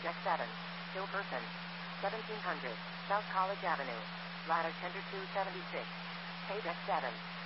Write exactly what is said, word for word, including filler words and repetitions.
Deck seven. Still person. seventeen hundred. South College Avenue. Ladder tender two seventy-six. Pay Deck seven.